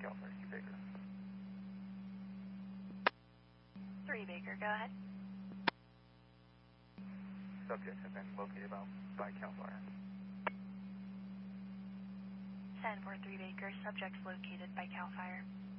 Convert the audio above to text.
California 3 Baker. 3 Baker, go ahead. Subjects have been located by CAL FIRE. 10-4 3 Baker, subjects located by CAL FIRE.